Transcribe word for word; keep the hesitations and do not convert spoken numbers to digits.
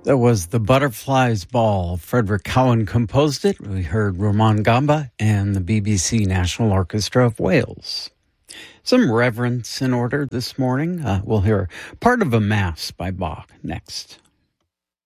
That was The Butterfly's Ball. Frederick Cowan composed it. We heard Roman Gamba and the B B C National Orchestra of Wales. Some reverence in order this morning. Uh, we'll hear part of a Mass by Bach next.